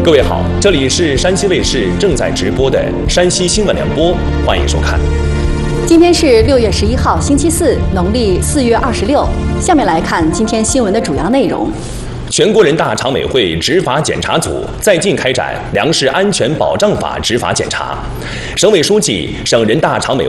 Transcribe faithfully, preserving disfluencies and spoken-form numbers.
各位好，这里是山西卫视正在直播的山西新闻联播，欢迎收看。 今天是六月十一号，星期四，农历四月二十六。下面来看今天新闻的主要内容。 全国人大常委会执法检查组在晋开展粮食安全保障法执法检查。省委书记、省人大常委